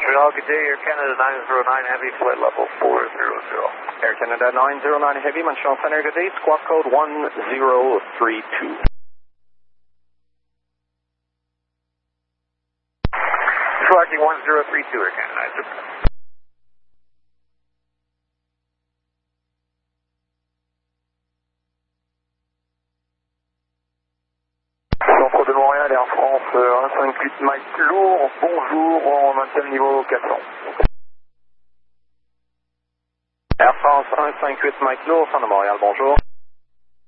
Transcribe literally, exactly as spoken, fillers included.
Montreal, good day, Air Canada nine zero nine Heavy, flight level four zero zero. Air Canada nine zero nine Heavy, Montreal Center, good day, squawk code one zero three two. Selecting one zero three two, Air Canada nine zero nine. Centre de Montréal, Air France, un cinq huit Mike lourd, bonjour, on maintient le niveau quatre cents. Air France un cinq huit Mike lourd, centre de Montréal, bonjour.